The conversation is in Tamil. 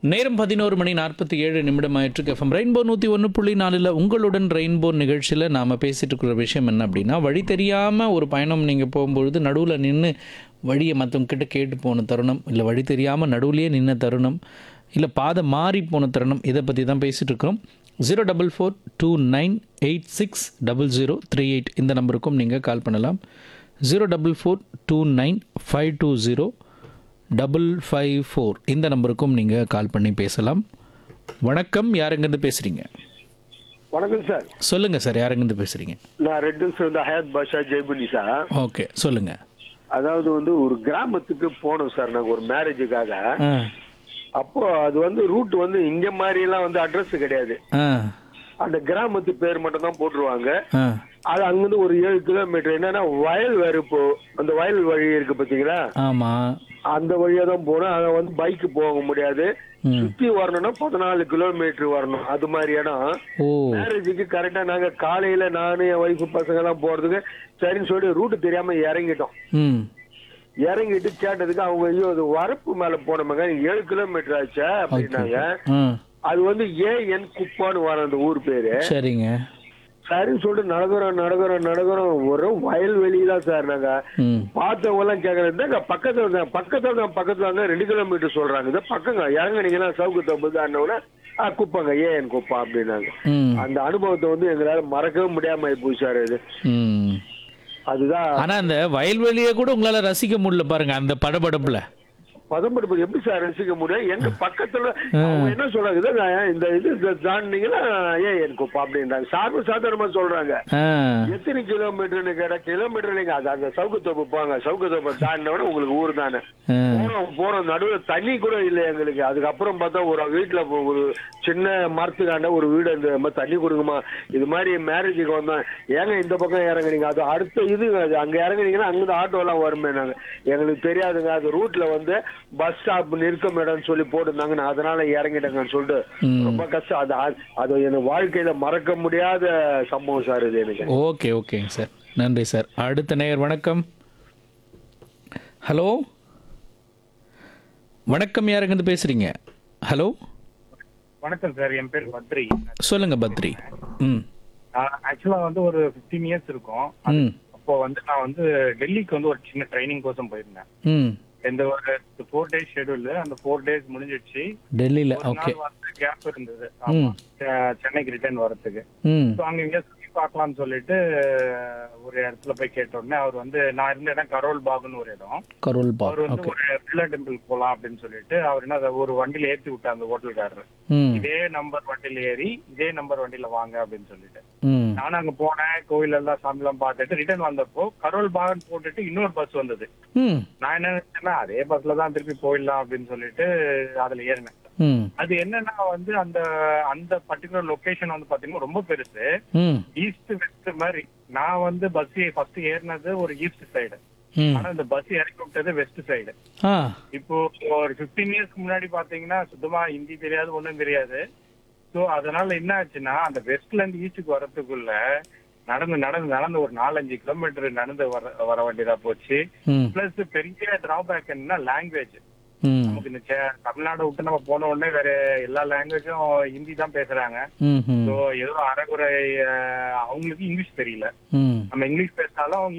நேரம் 11:47 ஆயிற்றுக்கு. எஃப்எம் ரெயின்போ 101.4 உங்களுடன் ரெயின்போ நிகழ்ச்சியில் நாம் பேசிகிட்டு இருக்கிற விஷயம் என்ன அப்படின்னா, வழி தெரியாமல் ஒரு பயணம் நீங்கள் போகும்பொழுது நடுவில் நின்று வழியை மற்றவங்கிட்ட கேட்டு போன தருணம், இல்லை வழி தெரியாமல் நடுவுலையே நின்ன தருணம், இல்லை பாதை மாறி போன தருணம், இதை பற்றி தான் பேசிகிட்டு இருக்கிறோம். 04429860038 இந்த நம்பருக்கும் நீங்கள் கால் பண்ணலாம். 04429520554 இந்த நம்பருக்கும் நீங்கள் கால் பண்ணி பேசலாம். வணக்கம், யாருங்கிருந்து பேசுகிறீங்க? வணக்கம் சார். சொல்லுங்கள் சார், யாருங்கிருந்து பேசுகிறீங்க? நான் ரெட் ஹில்ஸ் வந்து ஹயாத் பாஷா ஜெய்புனி சார். ஓகே, சொல்லுங்கள். அதாவது வந்து ஒரு கிராமத்துக்கு போனோம் சார் நாங்கள் ஒரு மேரேஜுக்காக. அப்போ அது வந்து ரூட் வந்து இங்க மாதிரி எல்லாம் வந்து அட்ரஸ் கிடையாது. அந்த கிராமத்து பேர் மட்டும் தான் போட்டுருவாங்க. அது அங்கிருந்து ஒரு 7 கிலோமீட்டர் என்னன்னா வயல் வேறு. இப்போ அந்த வயல் வழி இருக்கு பாத்தீங்களா? ஆமா, அந்த வழியா தான் போனோம். அதை வந்து பைக்கு போக முடியாது. சுத்தி வரணும்னா 14 கிலோமீட்டர் வரணும். அது மாதிரி இடம். மேரேஜுக்கு கரெக்டா நாங்க காலையில நானு என் ஒய்ஃபு பசங்க எல்லாம் போறதுக்கு சரின்னு சொல்லி ரூட் தெரியாம இறங்கிட்டோம். இறங்கிட்டு கேட்டதுக்கு அவங்க ஐயோ அது வரப்பு மேல போனோமாங்க, 7 கிலோமீட்டர் ஆச்சா அப்படின்னாங்க. அது வந்து ஏஎன் குப்பான்னு வர அந்த ஊர் பேரு. சரிங்க. சரின்னு சொல்லிட்டு நடக்கிறோம் ஒரு வயல்வெளிதான் சார். நாங்க பார்த்தவங்க எல்லாம் கேக்குறது பக்கத்துல 2 கிலோமீட்டர் சொல்றாங்க. இது பக்கங்க இறங்குனீங்கன்னா சவுக்கு தம்புதான்னு குப்பாங்க ஏஎன் குப்பா அப்படின்னாங்க. அந்த அனுபவத்தை வந்து எங்களால மறக்கவே முடியாம போய் சார். இது அதுதான். ஆனா அந்த வயல்வெளியை கூட உங்களால ரசிக்க முடியல பாருங்க, அந்த படபடப்புல. பதம்படுப்பு எப்படி சார் ரசிக்க முடியும்? எங்க பக்கத்துல அவங்க என்ன சொல்றாங்க, இந்த இது தாண்டினீங்கன்னா ஏன் குப்பா அப்படின்றாங்க. சாதாரணமா சொல்றாங்க. எத்தனை கிலோமீட்டர்னு கேட்டா கிலோமீட்டர் இல்லைங்க, அது அந்த சவுக்குத்தோப்பு போங்க, சவுக்குத்தோப்பை தாண்டினோட உங்களுக்கு ஊர் தானே. போறோம் நடுவில் தண்ணி கூட இல்லை எங்களுக்கு. அதுக்கப்புறம் பார்த்தா ஒரு வீட்டுல ஒரு சின்ன மரத்துக்காண்ட ஒரு வீடு, அந்த தண்ணி கொடுக்குமா இது மாதிரி மேரேஜுக்கு வந்தோம். ஏங்க இந்த பக்கம் இறங்குனீங்க, அது அடுத்த இது அங்க இறங்குனீங்கன்னா அங்கிருந்து ஆட்டோ எல்லாம் வருமே. நாங்க எங்களுக்கு தெரியாதுங்க, அது ரூட்ல வந்து பஸ் ஸ்டாப் நிற்கும் இடம்னு சொல்லி போட்டுருந்தாங்க. நான் அதனால இறங்கிட்டேங்கன்னு சொல்லிட்டு ரொம்ப கஷ்டம். அது என் வாழ்க்கையில மறக்க முடியாத சம்பவம் சார் இது எனக்கு. ஓகேங்க சார், நன்றி சார். அடுத்த நேயர். வணக்கம். ஹலோ வணக்கம், யாருங்கிருந்து பேசுறீங்க? ஹலோ வணக்கம் சார், என் பேர் பத்ரி. சொல்லுங்க பத்ரி. ஆக்சுவலா வந்து ஒரு 15 இயர்ஸ் இருக்கும். அப்போ வந்து நான் வந்து டெல்லிக்கு வந்து ஒரு சின்ன ட்ரைனிங் கோசம் போயிருந்தேன். இந்த ஒரு 4 டேஸ் ஷெட்யூல். அந்த 4 டேஸ் முடிஞ்சிடுச்சு. டெல்லியில கேப் இருந்தது சென்னைக்கு ரிட்டர்ன் வரதுக்கு. அங்க இங்க சுத்தி பார்க்கலாம்னு சொல்லிட்டு ஒரு இடத்துல போய் கேட்ட உடனே அவர் வந்து, நான் இருந்த இடம் கரோல் பாக்னு ஒரு இடம். அவர் வந்து ஒரு பில்லா டெம்பிள் போலாம் அப்படின்னு சொல்லிட்டு அவர் என்ன ஒரு வண்டியில ஏற்றி விட்டார் அந்த ஹோட்டல்காரர். இதே நம்பர் வண்டியில ஏறி இதே நம்பர் வண்டியில வாங்க அப்படின்னு சொல்லிட்டு நானும் அங்க போனேன். கோயில் எல்லாம் சாமி எல்லாம் பார்த்துட்டு ரிட்டர்ன் வந்தப்போ கரோல் பாகன் போட்டுட்டு இன்னொரு பஸ் வந்தது. நான் என்ன நினைச்சேன்னா அதே பஸ்ல தான் திருப்பி போயிடலாம் அப்படின்னு சொல்லிட்டு அதுல ஏறினேன். அது என்னன்னா வந்து அந்த அந்த பர்டிகுலர் லொகேஷன் வந்து பாத்தீங்கன்னா ரொம்ப பெருசு. ஈஸ்ட் வெஸ்ட் மாதிரி. நான் வந்து பஸ் ஃபர்ஸ்ட் ஏறினது ஒரு ஈஸ்ட் சைடு. ஆனா இந்த பஸ் இறக்கி விட்டது வெஸ்ட் சைடு. இப்போ ஒரு 15 இயர்ஸ்க்கு முன்னாடி பாத்தீங்கன்னா சுத்தமா ஹிந்தி தெரியாது, ஒண்ணும் தெரியாது. சோ அதனால என்ன ஆச்சுன்னா அந்த வெஸ்ட்ல இருந்து ஈஸ்டுக்கு வர்றதுக்குள்ள நடந்து ஒரு 4-5 கிலோமீட்டர் நடந்து வர வேண்டியதா போச்சு. பிளஸ் பெரிய டிராபேக் என்னன்னா லாங்குவேஜ். நமக்கு இந்த தமிழ்நாடு விட்டு நம்ம போன உடனே வேற எல்லா லாங்குவேஜும் ஹிந்தி தான் பேசுறாங்க. சோ ஏதோ அரைகுறை அவங்களுக்கு இங்கிலீஷ் தெரியல. நம்ம இங்கிலீஷ் பேசினாலும் அவங்க